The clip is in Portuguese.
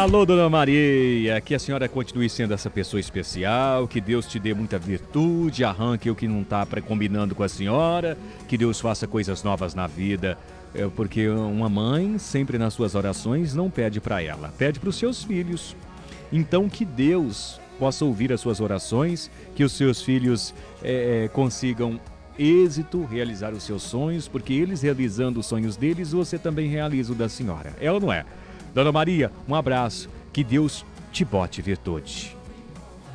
Alô, Dona Maria, que a senhora continue sendo essa pessoa especial, que Deus te dê muita virtude, arranque o que não está combinando com a senhora, que Deus faça coisas novas na vida, porque uma mãe, sempre nas suas orações, não pede para ela, pede para os seus filhos. Então, que Deus possa ouvir as suas orações, que os seus filhos consigam êxito, realizar os seus sonhos, porque eles realizando os sonhos deles, você também realiza o da senhora. É ou não é? Dona Maria, um abraço, que Deus te bote virtude.